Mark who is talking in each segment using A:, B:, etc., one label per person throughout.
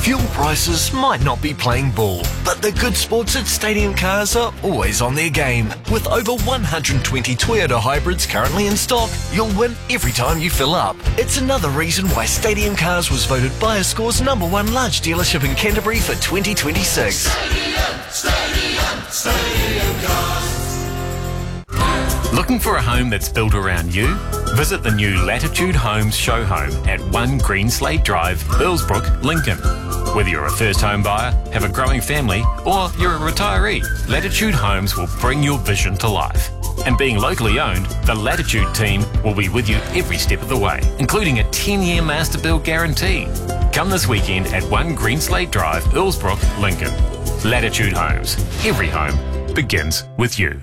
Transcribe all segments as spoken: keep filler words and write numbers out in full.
A: Fuel prices might not be playing ball, but the good sports at Stadium Cars are always on their game. With over one hundred twenty Toyota hybrids currently in stock, you'll win every time you fill up. It's another reason why Stadium Cars was voted BuyerScore's number one large dealership in Canterbury for twenty twenty-six.
B: Stadium, Stadium, Stadium Cars.
C: Looking for a home that's built around you? Visit the new Latitude Homes show home at one Greenslade Drive, Earlsbrook, Lincoln. Whether you're a first home buyer, have a growing family, or you're a retiree, Latitude Homes will bring your vision to life. And being locally owned, the Latitude team will be with you every step of the way, including a ten-year master build guarantee. Come this weekend at one Greenslade Drive, Earlsbrook, Lincoln. Latitude Homes. Every home begins with you.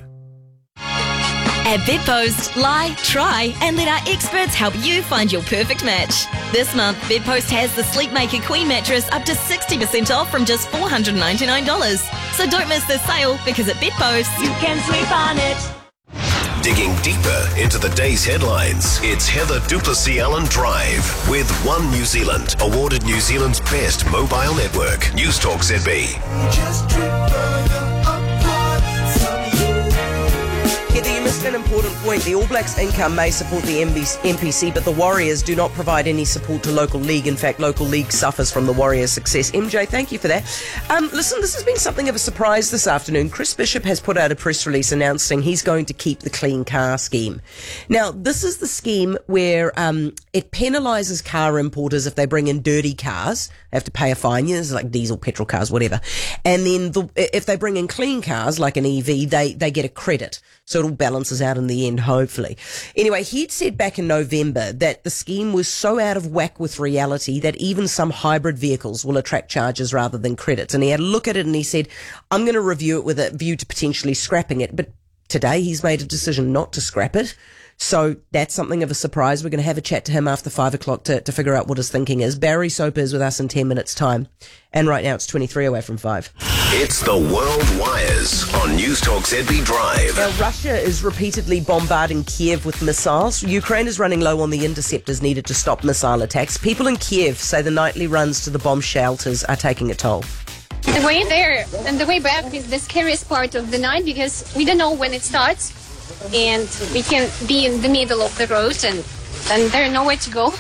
D: At Bedpost, lie, try, and let our experts help you find your perfect match. This month, Bedpost has the Sleepmaker Queen mattress up to sixty percent off from just four hundred ninety-nine dollars. So don't miss this sale, because at Bedpost, you can sleep on it.
E: Digging deeper into the day's headlines, it's Heather Duplessis Allen Drive with One New Zealand, awarded New Zealand's best mobile network. Newstalk Z B.
F: Just keep further apart from you. Heather, you missed an important point. The All Blacks income may support the M P C, but the Warriors do not provide any support to local league. In fact, local league suffers from the Warriors' success. M J, thank you for that. Um, listen, this has been something of a surprise this afternoon. Chris Bishop has put out a press release announcing he's going to keep the Clean Car Scheme. Now, this is the scheme where um, it penalises car importers if they bring in dirty cars. They have to pay a fine, you know, like diesel, petrol cars, whatever. And then the, if they bring in clean cars, like an E V, they, they get a credit. So it all balances out in the end, hopefully. Anyway, he'd said back in November that the scheme was so out of whack with reality that even some hybrid vehicles will attract charges rather than credits. And he had a look at it and he said, I'm going to review it with a view to potentially scrapping it. But today he's made a decision not to scrap it. So that's something of a surprise. We're going to have a chat to him after five o'clock to, to figure out what his thinking is. Barry Soper is with us in ten minutes' time. And right now it's twenty-three away from five.
E: It's the World Wires on Newstalk Z B Drive.
F: Now, Russia is repeatedly bombarding Kiev with missiles. Ukraine is running low on the interceptors needed to stop missile attacks. People in Kiev say the nightly runs to the bomb shelters are taking a toll.
G: The way there and the way back is the scariest part of the night, because we don't know when it starts. And we can be in the middle of the road and then there's nowhere to go.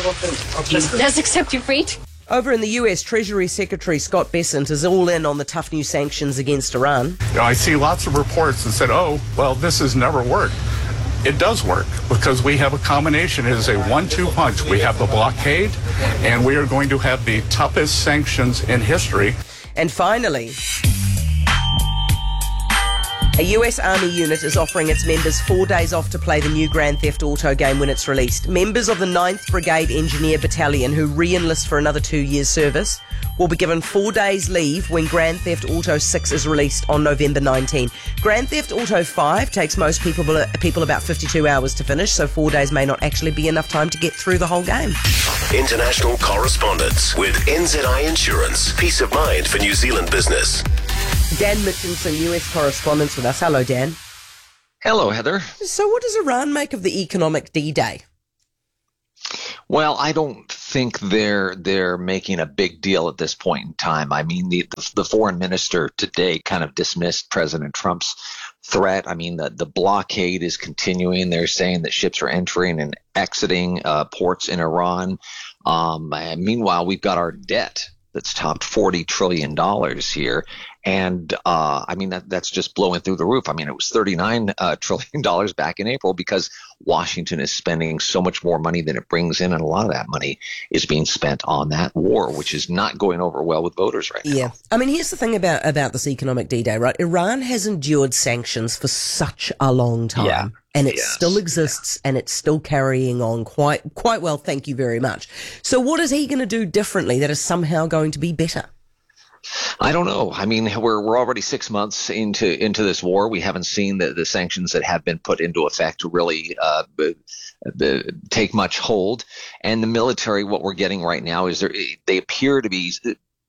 G: Just accept your fate.
F: Over in the U S, Treasury Secretary Scott Bessent is all in on the tough new sanctions against Iran.
H: You know, I see lots of reports that said, oh, well, this has never worked. It does work because we have a combination. It is a one two punch. We have the blockade and we are going to have the toughest sanctions in history.
F: And finally, a U S Army unit is offering its members four days off to play the new Grand Theft Auto game when it's released. Members of the ninth Brigade Engineer Battalion who re-enlist for another two years service will be given four days leave when Grand Theft Auto six is released on November nineteenth. Grand Theft Auto five takes most people, people about fifty-two hours to finish, so four days may not actually be enough time to get through the whole game.
E: International correspondence with N Z I Insurance. Peace of mind for New Zealand business.
F: Dan Mitchinson, U S correspondent with us. Hello, Dan.
I: Hello, Heather.
F: So what does Iran make of the economic D-Day?
I: Well, I don't think they're they're making a big deal at this point in time. I mean, the the foreign minister today kind of dismissed President Trump's threat. I mean, the, the blockade is continuing. They're saying that ships are entering and exiting uh, ports in Iran. Um, and meanwhile, we've got our debt that's topped forty trillion dollars here. And, uh, I mean, that that's just blowing through the roof. I mean, it was thirty-nine uh, trillion dollars back in April because Washington is spending so much more money than it brings in. And a lot of that money is being spent on that war, which is not going over well with voters right now.
F: Yeah. I mean, here's the thing about, about this economic D-Day, right? Iran has endured sanctions for such a long time.
I: Yeah.
F: And it
I: Yes.
F: still exists and it's still carrying on quite, quite well. Thank you very much. So what is he going to do differently that is somehow going to be better?
I: I don't know. I mean, we're we're already six months into into this war. We haven't seen the, the sanctions that have been put into effect really uh, b- b- take much hold. And the military, what we're getting right now is there, they appear to be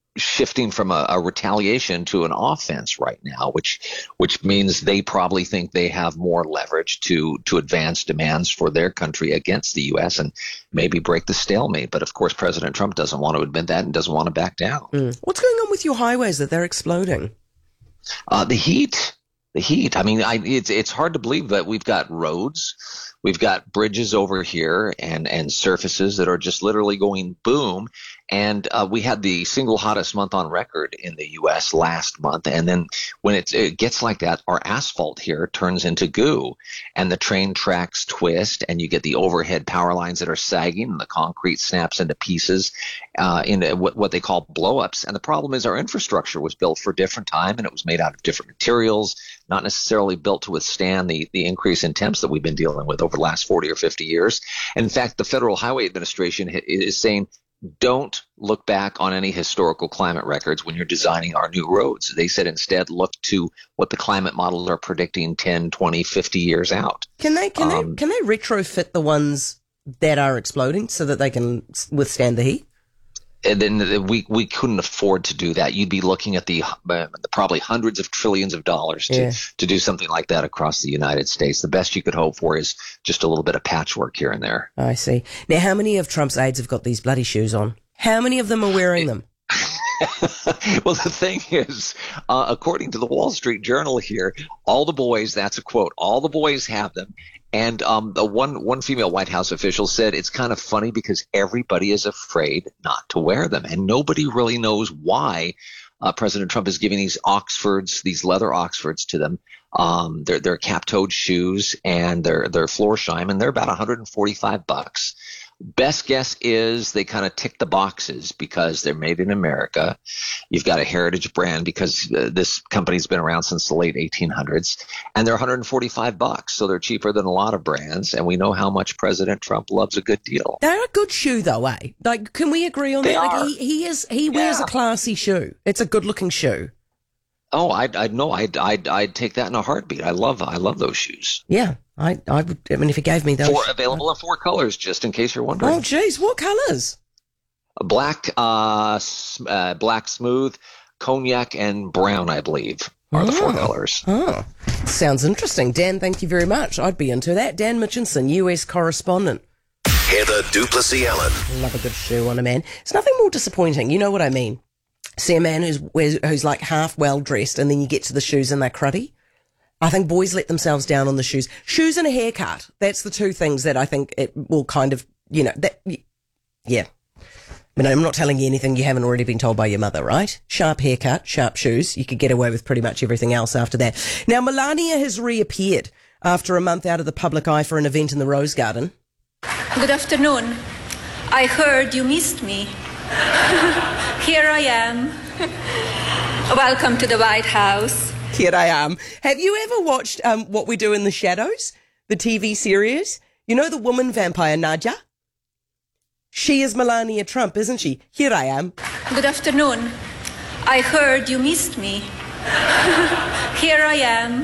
I: shifting from a, a retaliation to an offense right now, which which means they probably think they have more leverage to to advance demands for their country against the U S and maybe break the stalemate. But of course, President Trump doesn't want to admit that and doesn't want to back down.
F: Mm. What's going on with your highways that they're exploding?
I: Uh, the heat. The heat. I mean, I, it's it's hard to believe that we've got roads, we've got bridges over here, and and surfaces that are just literally going boom. And uh, we had the single hottest month on record in the U S last month. And then when it, it gets like that, our asphalt here turns into goo, and the train tracks twist, and you get the overhead power lines that are sagging, and the concrete snaps into pieces, uh, into what, what they call blowups. And the problem is our infrastructure was built for a different time, and it was made out of different materials, not necessarily built to withstand the, the increase in temps that we've been dealing with over the last forty or fifty years. And in fact, the Federal Highway Administration is saying, don't look back on any historical climate records when you're designing our new roads. They said instead look to what the climate models are predicting ten, twenty, fifty years out.
F: Can they can
I: Um,
F: they can they retrofit the ones that are exploding so that they can withstand the heat?
I: And then we we couldn't afford to do that. You'd be looking at the, uh, the probably hundreds of trillions of dollars to,
F: Yeah.
I: to do something like that across the United States. The best you could hope for is just a little bit of patchwork here and there.
F: I see. Now, how many of Trump's aides have got these bloody shoes on? How many of them are wearing them?
I: Well, the thing is, uh, according to the Wall Street Journal here, all the boys, that's a quote, all the boys have them. And um, the one one female White House official said it's kind of funny because everybody is afraid not to wear them, and nobody really knows why uh, President Trump is giving these Oxfords, these leather Oxfords to them. Um, they're they're cap-toed shoes, and they're they're Florsheim, and they're about one hundred forty-five bucks. Best guess is they kind of tick the boxes because they're made in America. You've got a heritage brand because uh, this company's been around since the late eighteen hundreds, and they're one hundred forty-five bucks. So they're cheaper than a lot of brands. And we know how much President Trump loves a good deal.
F: They're a good shoe, though, eh? Like, can we agree on
I: They
F: that?
I: are.
F: Like, he, he is he wears
I: Yeah.
F: a classy shoe. It's a good-looking shoe.
I: Oh, I'd, I'd know. I'd, I'd, I'd take that in a heartbeat. I love, I love those shoes.
F: Yeah, I, I would. I mean, if he gave me those,
I: Four available in four colors, just in case you're wondering.
F: Oh, geez, what colours?
I: Black, uh, s- uh, black smooth, cognac, and brown, I believe, are the four
F: Oh.
I: colors.
F: Oh, sounds interesting. Dan, thank you very much. I'd be into that. Dan Mitchinson, U S correspondent.
E: Heather Duplessis Allen.
F: Love a good shoe on a man. It's nothing more disappointing. You know what I mean? See a man who's wears- who's like half well dressed, and then you get to the shoes and they're cruddy. I think boys let themselves down on the shoes. Shoes and a haircut. That's the two things that I think it will kind of, you know, that, yeah. I mean, I'm not telling you anything you haven't already been told by your mother, right? Sharp haircut, sharp shoes. You could get away with pretty much everything else after that. Now, Melania has reappeared after a month out of the public eye for an event in the Rose Garden.
J: Good afternoon. I heard you missed me. Here I am. Welcome to the White House.
F: Here I am. Have you ever watched um, What We Do in the Shadows, the T V series? You know the woman vampire, Nadja? She is Melania Trump, isn't she? Here I am.
J: Good afternoon. I heard you missed me. Here I am.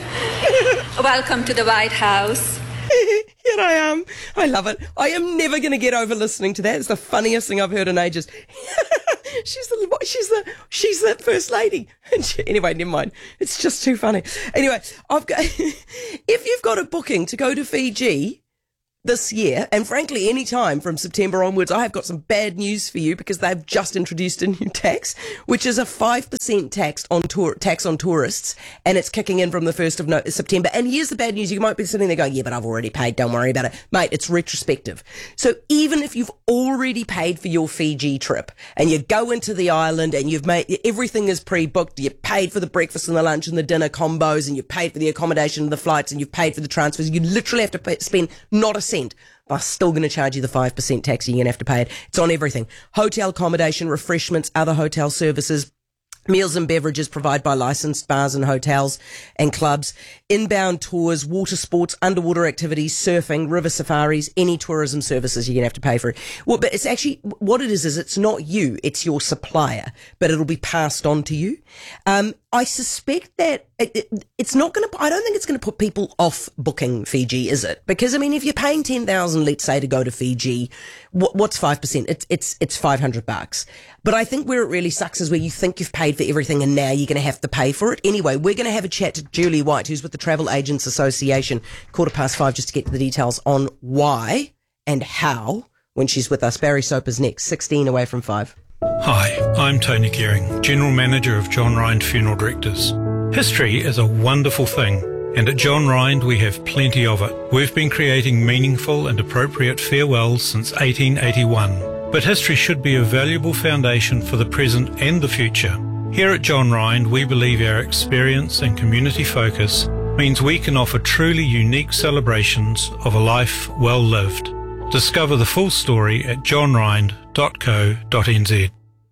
J: Welcome to the White House.
F: Here I am. I love it. I am never going to get over listening to that. It's the funniest thing I've heard in ages. she's the she's the she's the first lady. And she, anyway, never mind. It's just too funny. Anyway, I've got if you've got a booking to go to Fiji this year, and frankly, any time from September onwards, I have got some bad news for you because they've just introduced a new tax, which is a five percent tax on tour, tax on tourists, and it's kicking in from the first of no- September. And here's the bad news. You might be sitting there going, yeah, but I've already paid. Don't worry about it. Mate, it's retrospective. So even if you've already paid for your Fiji trip and you go into the island and you've made, everything is pre-booked, you've paid for the breakfast and the lunch and the dinner combos, and you've paid for the accommodation and the flights, and you've paid for the transfers, you literally have to pay, spend not a cent. But I'm still going to charge you the five percent tax. You're going to have to pay it. It's on everything. Hotel accommodation, refreshments, other hotel services, meals and beverages provided by licensed bars and hotels and clubs, inbound tours, water sports, underwater activities, surfing, river safaris, any tourism services you're going to have to pay for it. Well, but it's actually, what it is, is it's not you, it's your supplier, but it'll be passed on to you. Um, I suspect that it, it, it's not going to, I don't think it's going to put people off booking Fiji, is it? Because, I mean, if you're paying ten thousand, let's say, to go to Fiji, what, what's five percent? It's, it's, it's five hundred bucks. But I think where it really sucks is where you think you've paid for everything and now you're going to have to pay for it. Anyway, we're going to have a chat to Julie White, who's with the Travel Agents Association, quarter past five, just to get the details on why and how when she's with us. Barry Soper's next, sixteen away from five.
K: Hi, I'm Tony Gehring, General Manager of John Rind Funeral Directors. History is a wonderful thing, and at John Rind we have plenty of it. We've been creating meaningful and appropriate farewells since eighteen eighty-one, but history should be a valuable foundation for the present and the future. Here at John Rind, we believe our experience and community focus means we can offer truly unique celebrations of a life well lived. Discover the full story at john rind dot co dot n z.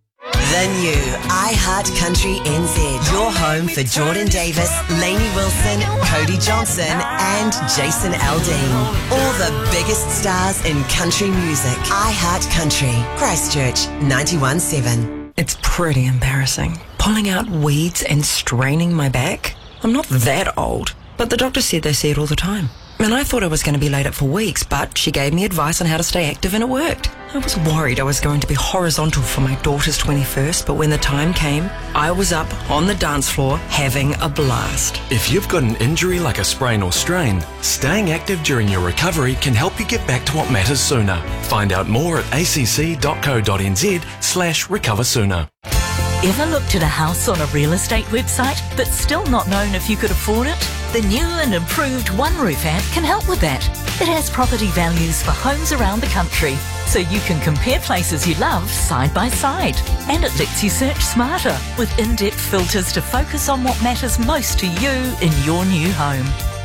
L: The new iHeart Country N Z. Your home for Jordan Davis, Lainey Wilson, Cody Johnson and Jason Aldean. All the biggest stars in country music. iHeart Country. Christchurch ninety-one point seven.
M: It's pretty embarrassing. Pulling out weeds and straining my back. I'm not that old, but the doctor said they see it all the time. And I thought I was going to be laid up for weeks, but she gave me advice on how to stay active and it worked. I was worried I was going to be horizontal for my daughter's twenty-first, but when the time came, I was up on the dance floor having a blast.
N: If you've got an injury like a sprain or strain, staying active during your recovery can help you get back to what matters sooner. Find out more at a c c dot co dot n z slash recover sooner.
O: Ever looked at a house on a real estate website but still not known if you could afford it? The new and improved OneRoof app can help with that. It has property values for homes around the country, so you can compare places you love side by side. And it lets you search smarter with in-depth filters to focus on what matters most to you in your new home.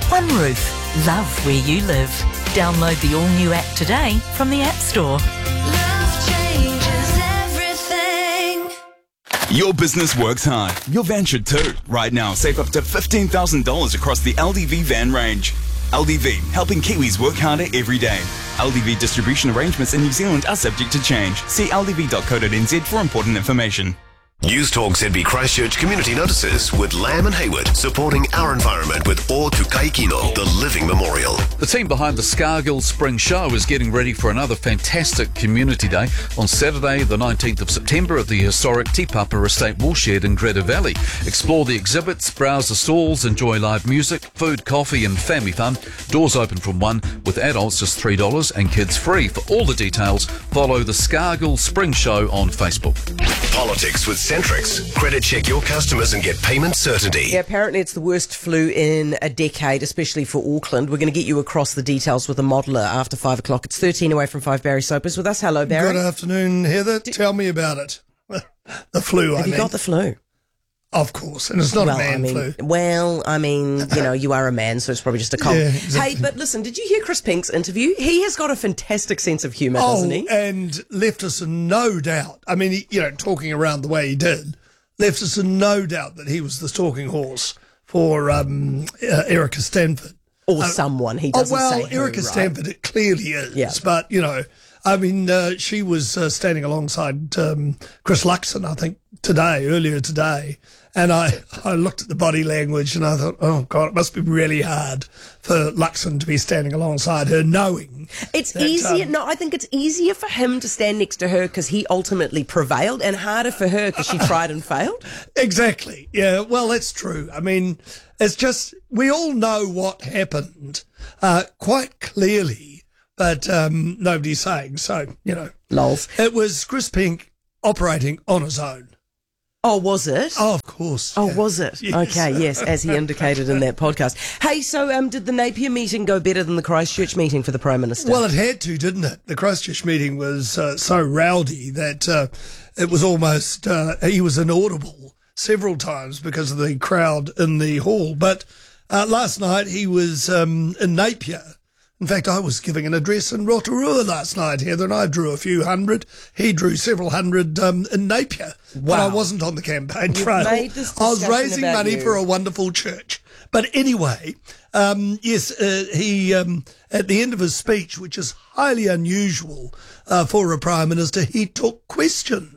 O: OneRoof. Love where you live. Download the all-new app today from the App Store.
P: Your business works hard. Your van should too. Right now, save up to fifteen thousand dollars across the L D V van range. L D V, helping Kiwis work harder every day. L D V distribution arrangements in New Zealand are subject to change. See l d v dot co dot n z for important information.
E: News Talk Z B Christchurch Community Notices with Lamb and Hayward, supporting our environment with O Tukaikino, the living memorial.
Q: The team behind the Scargill Spring Show is getting ready for another fantastic community day on Saturday the nineteenth of September at the historic Te Papa Estate Woolshed in Greta Valley. Explore the exhibits, browse the stalls, enjoy live music, food, coffee and family fun. Doors open from one, with adults just three dollars and kids free. For all the details, follow the Scargill Spring Show on Facebook.
E: Politics with Centrix. Credit check your customers and get payment certainty.
F: Yeah, apparently it's the worst flu in a decade, especially for Auckland. We're going to get you across the details with a modeller after five o'clock. It's thirteen away from five. Barry Soper's with us. Hello, Barry.
R: Good afternoon, Heather. Tell me about it. The flu, I
F: Have you
R: mean.
F: got the flu?
R: Of course, and it's not
F: well,
R: a man
F: I mean,
R: flu.
F: Well, I mean, you know, you are a man, so it's probably just a cold.
R: Yeah, exactly.
F: Hey, but listen, did you hear Chris Pink's interview? He has got a fantastic sense of humour,
R: oh,
F: doesn't he?
R: And left us in no doubt. I mean, he, you know, talking around the way he did, left us in no doubt that he was the stalking horse for um, uh, Erica Stanford.
F: Or
R: uh,
F: someone, he doesn't
R: oh, well,
F: say who,
R: Erica
F: right?
R: Stanford, it clearly is.
F: Yeah.
R: But, you know, I mean, uh, she was uh, standing alongside um, Chris Luxon, I think, today, earlier today. And I, I looked at the body language and I thought, oh, God, it must be really hard for Luxon to be standing alongside her, knowing.
F: It's
R: that,
F: easier.
R: um,
F: No, I think it's easier for him to stand next to her because he ultimately prevailed, and harder for her because she tried and failed.
R: Exactly. Yeah, well, that's true. I mean, it's just, we all know what happened uh, quite clearly, but um, nobody's saying. So, you know.
F: Lols.
R: It was Chris Pink operating on his own.
F: Oh, was it?
R: Oh, of course.
F: Oh,
R: yeah.
F: was it?
R: Yes.
F: Okay, yes, as he indicated in that podcast. Hey, so um, did the Napier meeting go better than the Christchurch meeting for the Prime Minister?
R: Well, it had to, didn't it? The Christchurch meeting was uh, so rowdy that uh, it was almost, uh, he was inaudible several times because of the crowd in the hall. But uh, last night he was um, in Napier. In fact, I was giving an address in Rotorua last night, Heather, and I drew a few hundred. He drew several hundred um, in Napier.
F: Wow.
R: But I wasn't on the campaign
F: You've
R: trail.
F: made this
R: I was
F: discussion
R: raising
F: about
R: money
F: you.
R: for a wonderful church. But anyway, um, yes, uh, he, um, at the end of his speech, which is highly unusual uh, for a Prime Minister, he took questions.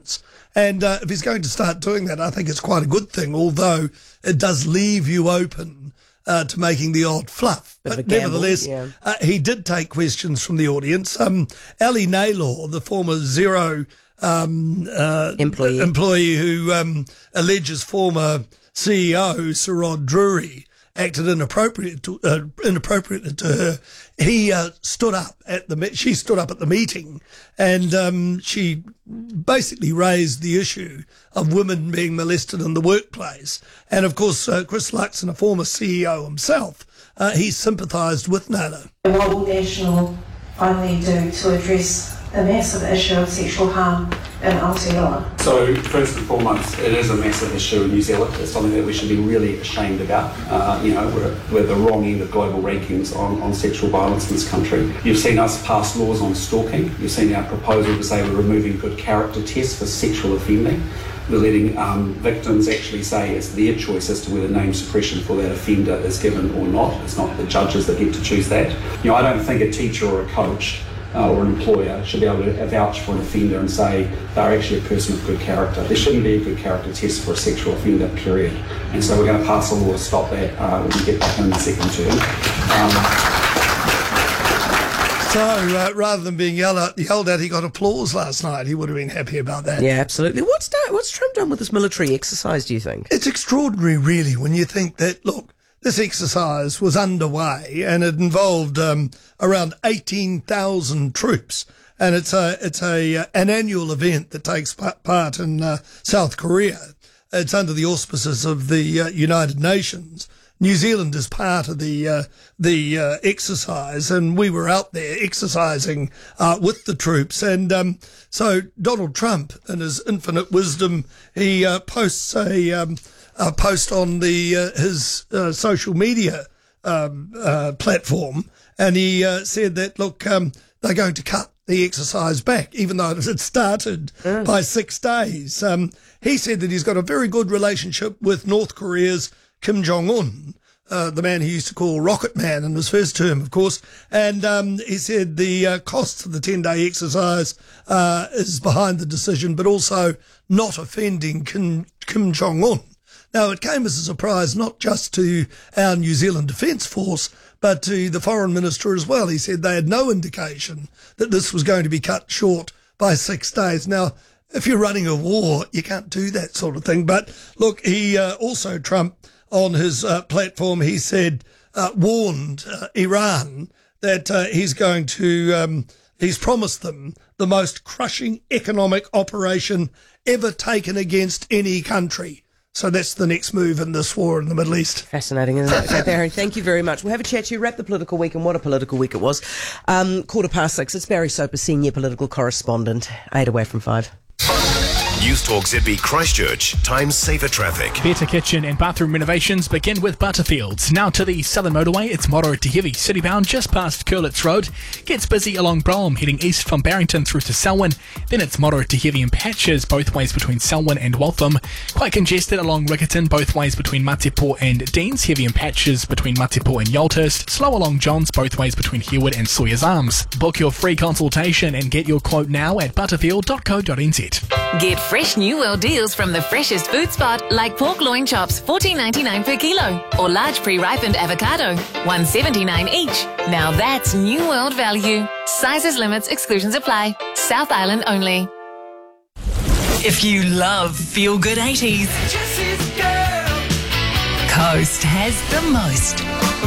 R: And uh, if he's going to start doing that, I think it's quite a good thing, although it does leave you open uh, to making the odd fluff.
F: Bit of
R: but
F: a gamble,
R: nevertheless,
F: yeah.
R: uh, he did take questions from the audience. Um, Ali Naylor, the former Zero um, uh,
F: employee.
R: employee who um, alleges former C E O Sir Rod Drury acted inappropriate to, uh, inappropriately to her. He uh, stood up at the me- she stood up at the meeting, and um, she basically raised the issue of women being molested in the workplace. And of course, uh, Chris Luxon, a former C E O himself, uh, he sympathised with Naylor.
S: What will National finally do to address the massive issue of sexual harm in Aotearoa?
T: So first and foremost, it is a massive issue in New Zealand. It's something that we should be really ashamed about. Uh, you know, we're, we're at the wrong end of global rankings on, on sexual violence in this country. You've seen us pass laws on stalking. You've seen our proposal to say we're removing good character tests for sexual offending. We're letting um, victims actually say it's their choice as to whether name suppression for that offender is given or not. It's not the judges that get to choose that. You know, I don't think a teacher or a coach Uh, or an employer should be able to vouch for an offender and say they're actually a person of good character. There shouldn't be a good character test for a sexual offender, period. And so we're going to pass a law to stop that uh, when we get back in the second term. Um,
R: So uh, rather than being yelled at, yelled at, he got applause last night. He would have been happy about that.
F: Yeah, absolutely. What's done, what's Trump done with this military exercise, do you think?
R: It's extraordinary, really, when you think that, look, this exercise was underway and it involved um, around eighteen thousand troops. And it's a it's a uh, an annual event that takes part in uh, South Korea. It's under the auspices of the uh, United Nations. New Zealand is part of the uh, the uh, exercise, and we were out there exercising uh, with the troops. And um, so Donald Trump, in his infinite wisdom, he uh, posts a, um, a post on the uh, his uh, social media um, uh, platform, and he uh, said that, look, um, they're going to cut the exercise back, even though it had started mm. by six days. Um, he said that he's got a very good relationship with North Korea's Kim Jong-un, uh, the man he used to call Rocket Man in his first term, of course. And um, he said the uh, cost of the ten-day exercise uh, is behind the decision, but also not offending Kim, Kim Jong-un. Now, it came as a surprise not just to our New Zealand Defence Force, but to the Foreign Minister as well. He said they had no indication that this was going to be cut short by six days. Now, if you're running a war, you can't do that sort of thing. But look, he uh, also, Trump, on his uh, platform, he said, uh, warned uh, Iran that uh, he's going to, um, he's promised them the most crushing economic operation ever taken against any country. So that's the next move in this war in the Middle East.
F: Fascinating, isn't it? Okay, Barry, thank you very much. We'll have a chat to you, wrap the political week, and what a political week it was. Um, quarter past six, it's Barry Soper, senior political correspondent, eight away from five.
E: News Talk Z B Christchurch, times safer traffic.
U: Better kitchen and bathroom renovations begin with Butterfields. Now to the Southern Motorway, it's moderate to heavy citybound just past Curlitz Road. Gets busy along Brougham, heading east from Barrington through to Selwyn. Then it's moderate to heavy in patches both ways between Selwyn and Waltham. Quite congested along Riccarton both ways between Matipo and Deans. Heavy in patches between Matipo and Yolthurst. Slow along Johns both ways between Herwood and Sawyers Arms. Book your free consultation and get your quote now at butterfield dot co dot n z.
V: Get fresh New World deals from the freshest food spot, like pork loin chops, fourteen ninety-nine per kilo, or large pre-ripened avocado, one seventy-nine each. Now that's New World value. Sizes, limits, exclusions apply. South Island only.
O: If you love feel-good eighties, Coast has the most.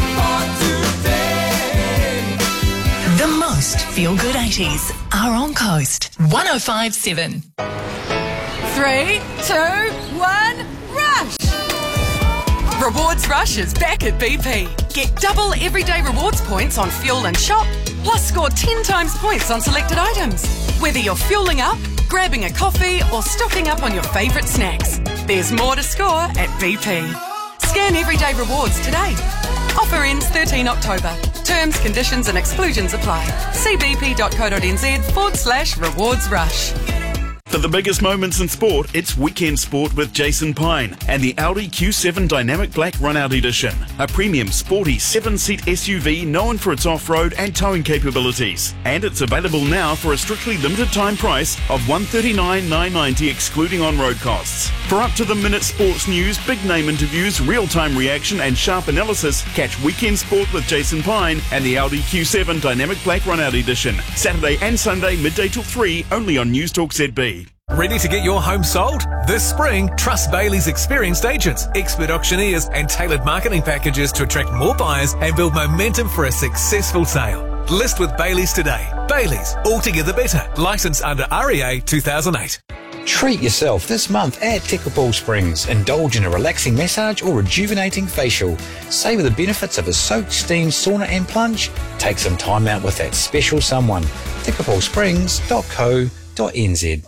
O: The most feel-good eighties are on Coast. one oh five point seven.
W: Three, two, one, rush! Rewards Rush is back at B P. Get double everyday rewards points on fuel and shop, plus score ten times points on selected items. Whether you're fueling up, grabbing a coffee, or stocking up on your favourite snacks, there's more to score at B P. Scan everyday rewards today. Offer ends thirteenth October. Terms, conditions and exclusions apply. See bp.co.nz forward slash rewards rush.
A: For the biggest moments in sport, it's Weekend Sport with Jason Pine and the Audi Q seven Dynamic Black Runout Edition, a premium sporty seven-seat S U V known for its off-road and towing capabilities. And it's available now for a strictly limited time price of one hundred thirty-nine thousand nine hundred ninety dollars excluding on-road costs. For up-to-the-minute sports news, big-name interviews, real-time reaction and sharp analysis, catch Weekend Sport with Jason Pine and the Audi Q seven Dynamic Black Runout Edition. Saturday and Sunday, midday till three, only on News Talk Z B.
B: Ready to get your home sold? This spring, trust Bailey's experienced agents, expert auctioneers and tailored marketing packages to attract more buyers and build momentum for a successful sale. List with Bailey's today. Bailey's, altogether better. Licensed under R E A two thousand eight.
C: Treat yourself this month at Tekapō Springs. Indulge in a relaxing massage or rejuvenating facial. Savour the benefits of a soaked, steamed sauna and plunge. Take some time out with that special someone. tekapō springs dot co dot n z.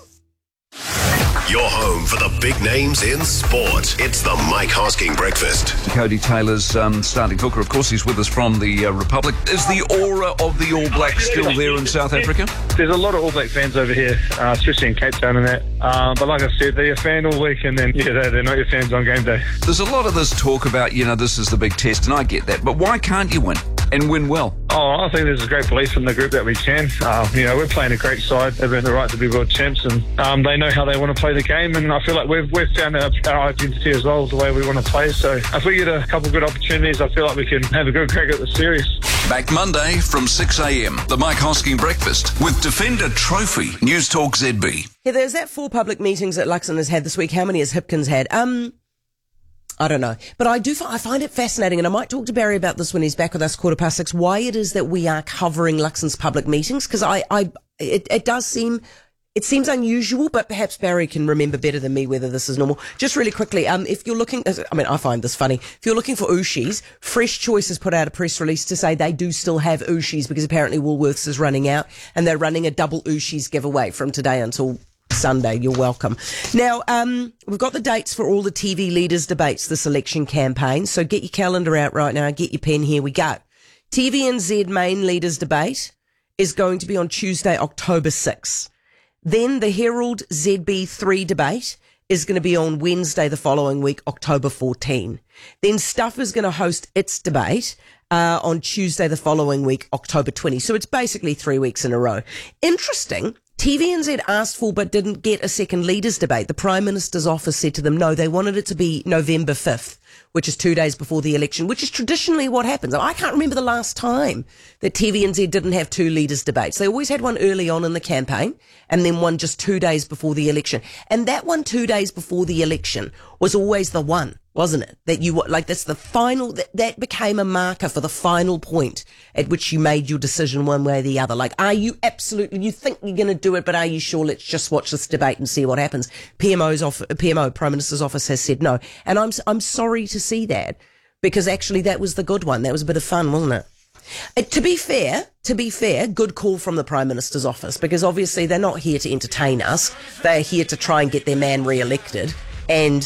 E: Your home for the big names in sport. It's the Mike Hosking Breakfast.
Q: Cody Taylor's um, starting hooker. Of course, he's with us from the uh, Republic. Is the aura of the All Blacks still there in South Africa?
X: There's a lot of All Black fans over here, uh, especially in Cape Town and that. Uh, but like I said, they're a fan all week, and then, yeah, they're, they're not your fans on game day.
Q: There's a lot of this talk about, you know, this is the big test, and I get that. But why can't you win? And win well?
X: Oh, I think there's a great belief in the group that we can. Uh, you know, we're playing a great side. They've earned the right to be world champs, and um, they know how they want to play the game. And I feel like we've we've found our, our identity as well, the way we want to play. So if we get a couple of good opportunities, I feel like we can have a good crack at the series.
Q: Back Monday from six a.m. The Mike Hosking Breakfast with Defender Trophy. News Talk Z B.
F: Yeah, there's that four public meetings that Luxon has had this week. How many has Hipkins had? Um. I don't know. But I do, I find it fascinating, and I might talk to Barry about this when he's back with us quarter past six, why it is that we are covering Luxon's public meetings, because I, I, it, it does seem, it seems unusual, but perhaps Barry can remember better than me whether this is normal. Just really quickly, um, if you're looking, I mean, I find this funny. If you're looking for Ooshies, Fresh Choice has put out a press release to say they do still have Ooshies because apparently Woolworths is running out, and they're running a double Ooshies giveaway from today until Sunday. You're welcome. Now, um, we've got the dates for all the T V leaders debates this election campaign. So get your calendar out right now. Get your pen. Here we go. T V N Z main leaders debate is going to be on Tuesday, October sixth. Then the Herald Z B three debate is going to be on Wednesday the following week, October fourteenth. Then Stuff is going to host its debate uh, on Tuesday the following week, October twentieth. So it's basically three weeks in a row. Interesting. T V N Z asked for but didn't get a second leaders debate. The Prime Minister's office said to them, no, they wanted it to be November fifth, which is two days before the election, which is traditionally what happens. I can't remember the last time that T V N Z didn't have two leaders debates. They always had one early on in the campaign and then one just two days before the election. And that one two days before the election was always the one, wasn't it? That you, like, that's the final, that, that became a marker for the final point at which you made your decision one way or the other. Like, are you absolutely, you think you're going to do it, but are you sure? Let's just watch this debate and see what happens. P M O's off, P M O, Prime Minister's office, has said no. And I'm, I'm sorry to see that, because actually that was the good one. That was a bit of fun, wasn't it? Uh, to be fair, to be fair, good call from the Prime Minister's office, because obviously they're not here to entertain us. They're here to try and get their man re-elected. And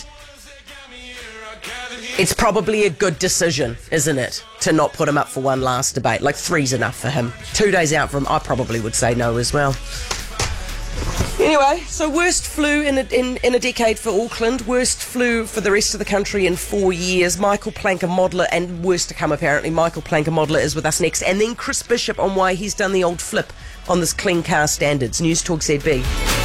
F: it's probably a good decision, isn't it, to not put him up for one last debate. Like, three's enough for him. Two days out from him, I probably would say no as well. Anyway, so worst flu in a, in, in a decade for Auckland, worst flu for the rest of the country in four years. Michael Planker-Modler, and worst to come apparently. Michael Planker-Modler is with us next. And then Chris Bishop on why he's done the old flip on this clean car standards. News Talk Z B.